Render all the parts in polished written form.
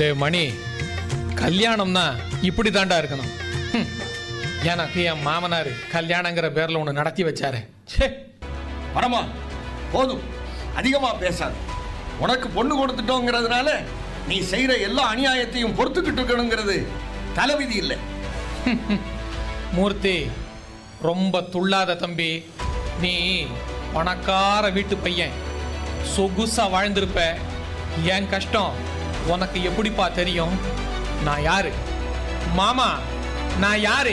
டே மணி, கல்யாணம்னா இப்படி தாண்டா இருக்கணும். எனக்கு என் மாமனார் கல்யாணங்கிற பேர்ல ஒன்று நடத்தி வச்சாரு. பரமா போதும், அதிகமா பேசாது. உனக்கு பொண்ணு கொடுத்துட்டோங்கிறதுனால நீ செய்யற எல்லா அநியாயத்தையும் பொறுத்துக்கிட்டு இருக்கணுங்கிறது தலைவிதி இல்லை. மூர்த்தி, ரொம்ப துள்ளாத தம்பி. நீ பணக்கார வீட்டு பையன், சொகுசா வாழ்ந்திருப்ப. என் கஷ்டம் உனக்கு எப்படிப்பா தெரியும்? நான் யாரு மாமா? நான் யாரு?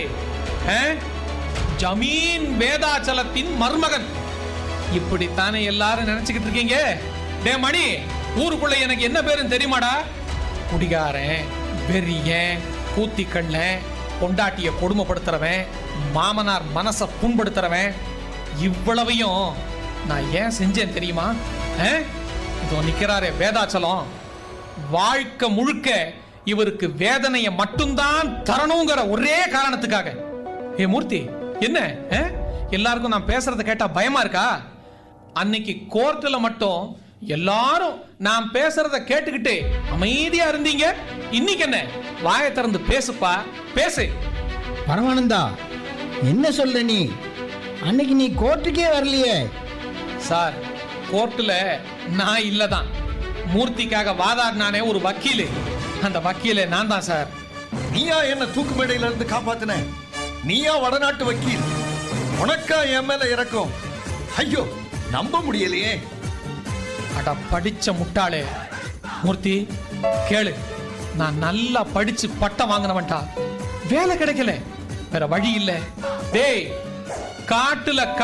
ஜமீன் வேதாச்சலத்தின் மருமகன். இப்படித்தானே எல்லாரும் நினைச்சுக்கிட்டு இருக்கீங்க. டே மணி, ஊருக்குள்ள எனக்கு என்ன பேருன்னு தெரியுமாடா? குடிகாரன், வெறியன், கூத்திக்கண்ண, பொண்டாட்டிய கொடுமைப்படுத்துறவன், மாமனார் மனசை புண்படுத்துறவன். இவ்வளவையும் நான் ஏன் செஞ்சேன் தெரியுமா? இதோ நிக்கிறாரே வேதாச்சலம், வாழ்க்கை முழுக்க இவருக்கு வேதனையை மட்டும்தான் தரணுங்கிற ஒரே காரணத்துக்காக. ஏ மூர்த்தி, என்ன எல்லாருக்கும் நான் பேசுறத கேட்டா பயமா இருக்கா? அன்னைக்கு கோர்ட்ல மட்டும் எல்லாரும் நான் பேசுறத கேட்டுக்கிட்டு அமைதியா இருந்தீங்க. இன்னைக்கு என்ன? வாயை திறந்து பேசுப்பா, பேசு. பரமானந்தா, என்ன சொல்ற நீ? அன்னைக்கு நீ கோர்ட்டுக்கே வரலையே. சார், கோர்ட்டுல நான் இல்லதான். மூர்த்திக்காக வாதாடினானே ஒரு வக்கீல், அந்த வக்கீல நான் தான் சார். நீயா என்ன தூக்கு மேடையில இருந்து காப்பாத்தின? நீயா வடநாட்டு வக்கீல்? உனக்கா என் மேல இறக்கும்? ஐயோ, நம்ப முடியலையே. அட படிச்ச முட்டாளே. மூர்த்தி கேளு, நான் நல்லா படிச்சு பட்டம் வாங்கினவன்டா. வேலை கிடைக்கல, வேற வழி இல்ல. டேய், காட்டுல